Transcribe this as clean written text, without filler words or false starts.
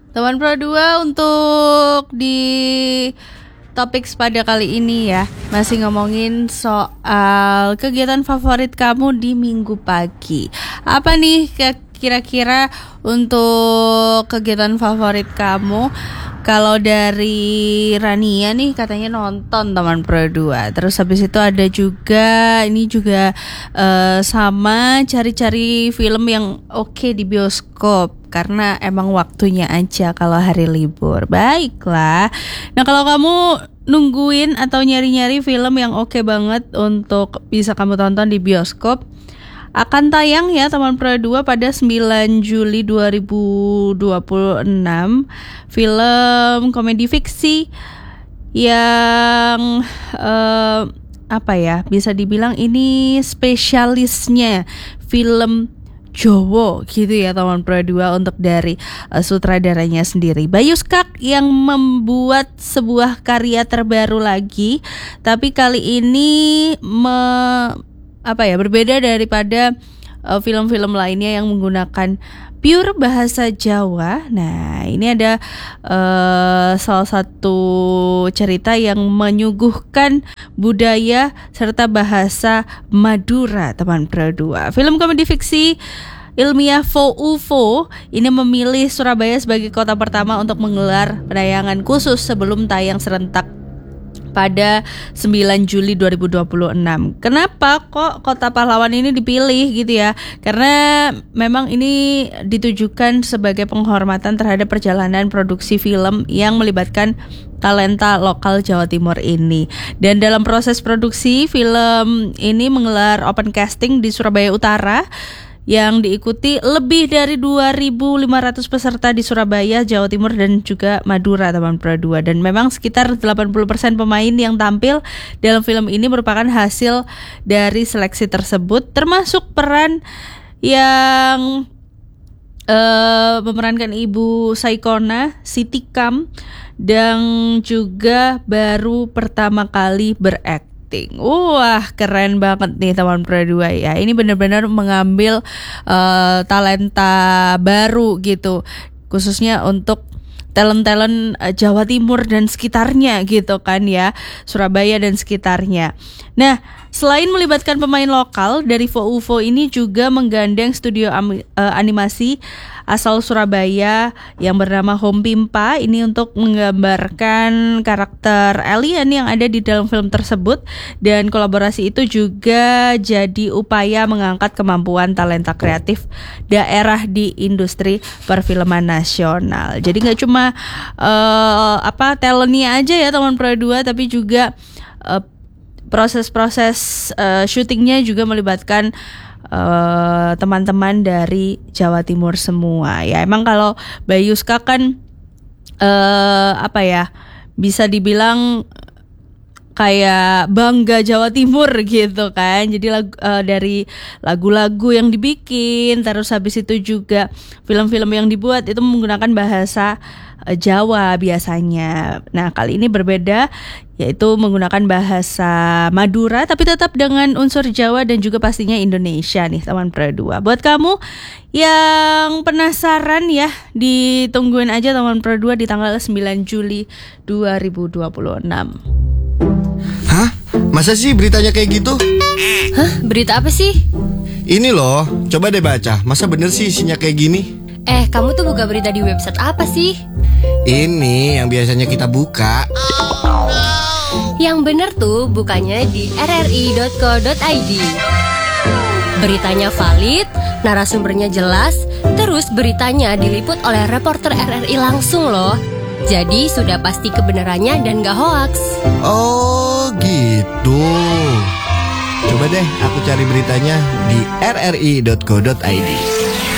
Teman Pro 2 untuk di topik pada kali ini ya, masih ngomongin soal kegiatan favorit kamu di minggu pagi. Apa nih kira-kira untuk kegiatan favorit kamu? Kalau dari Rania nih katanya nonton Teman Pro 2. Terus habis itu ada juga sama cari-cari film yang oke di bioskop karena emang waktunya aja kalau hari libur. Baiklah. Nah, kalau kamu nungguin atau nyari-nyari film yang oke banget untuk bisa kamu tonton di bioskop, akan tayang ya Teman Pro 2 pada 9 Juli 2026, film komedi fiksi yang bisa dibilang ini spesialisnya film Jowo gitu ya Teman Pro 2 untuk dari sutradaranya sendiri Bayu Skak yang membuat sebuah karya terbaru lagi, tapi kali ini berbeda daripada film-film lainnya yang menggunakan pure bahasa Jawa. Nah, ini ada salah satu cerita yang menyuguhkan budaya serta bahasa Madura Teman Pro 2. Film komedi fiksi ilmiah VOUFO ini memilih Surabaya sebagai kota pertama untuk menggelar penayangan khusus sebelum tayang serentak pada 9 Juli 2026. Kenapa kok Kota Pahlawan ini dipilih gitu ya? Karena memang ini ditujukan sebagai penghormatan terhadap perjalanan produksi film yang melibatkan talenta lokal Jawa Timur ini. Dan dalam proses produksi film ini menggelar open casting di Surabaya Utara yang diikuti lebih dari 2.500 peserta di Surabaya, Jawa Timur dan juga Madura Teman Pro 2. Dan memang sekitar 80% pemain yang tampil dalam film ini merupakan hasil dari seleksi tersebut, termasuk peran yang memerankan Ibu Saikona, Siti Kam, dan juga baru pertama kali berakting. Wah, keren banget nih Teman Pro 2 ya. Ini benar-benar mengambil talenta baru gitu, khususnya untuk talent-talent Jawa Timur dan sekitarnya gitu kan ya, Surabaya dan sekitarnya. Nah, selain melibatkan pemain lokal, dari VOUFO ini juga menggandeng studio animasi asal Surabaya yang bernama Home Pimpa ini untuk menggambarkan karakter alien yang ada di dalam film tersebut, dan kolaborasi itu juga jadi upaya mengangkat kemampuan talenta kreatif daerah di industri perfilman nasional. Jadi nggak cuma talentnya aja ya Teman Pro 2, tapi juga proses-proses syutingnya juga melibatkan teman-teman dari Jawa Timur semua ya. Emang kalau Bayu Skak kan bisa dibilang kayak bangga Jawa Timur gitu kan. Jadi dari lagu-lagu yang dibikin, terus habis itu juga film-film yang dibuat itu menggunakan bahasa Jawa biasanya. Nah, kali ini berbeda, yaitu menggunakan bahasa Madura tapi tetap dengan unsur Jawa dan juga pastinya Indonesia nih Teman Pro 2. Buat kamu yang penasaran ya, ditungguin aja Teman Pro 2 di tanggal 9 Juli 2026. Hah? Masa sih beritanya kayak gitu? Hah? Berita apa sih? Ini loh, coba deh baca. Masa bener sih isinya kayak gini? Kamu tuh buka berita di website apa sih? Ini yang biasanya kita buka. Yang bener tuh bukanya di rri.co.id. Beritanya valid, narasumbernya jelas, terus beritanya diliput oleh reporter RRI langsung loh. Jadi sudah pasti kebenarannya dan gak hoax. Oh gitu. Coba deh aku cari beritanya di rri.co.id.